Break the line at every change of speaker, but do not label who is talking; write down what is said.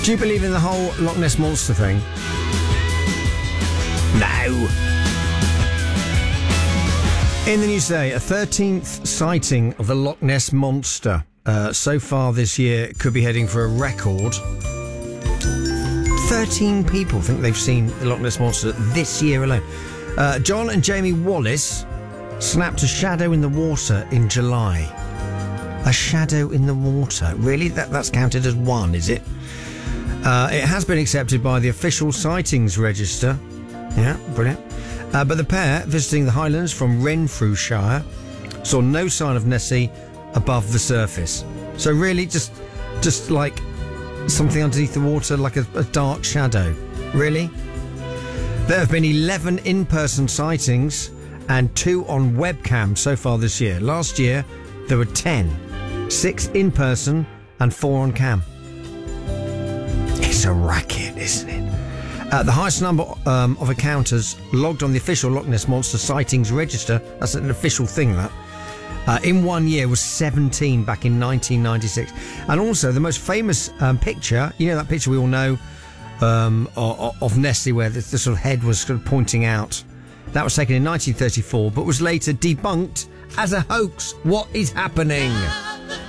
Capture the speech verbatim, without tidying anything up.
Do you believe in the whole Loch Ness Monster thing? No. In the news today, a thirteenth sighting of the Loch Ness Monster. Uh, so far this year, could be heading for a record. thirteen people think they've seen the Loch Ness Monster this year alone. Uh, John and Jamie Wallace snapped a shadow in the water in July. A shadow in the water? Really? That, that's counted as one, is it? Uh, it has been accepted by the official sightings register. Yeah, brilliant. Uh, but the pair visiting the Highlands from Renfrewshire saw no sign of Nessie above the surface. So really, just just like something underneath the water, like a, a dark shadow. Really? There have been eleven in-person sightings and two on webcam so far this year. Last year, there were ten. Six in-person and four on cam. It's a racket, isn't it? Uh, the highest number um, of encounters logged on the official Loch Ness Monster sightings register, that's an official thing, that, uh, in one year was seventeen back in nineteen ninety-six. And also, the most famous um, picture, you know that picture we all know um, of, of Nessie where the, the sort of head was sort of pointing out. That was taken in nineteen thirty-four, but was later debunked as a hoax. What is happening?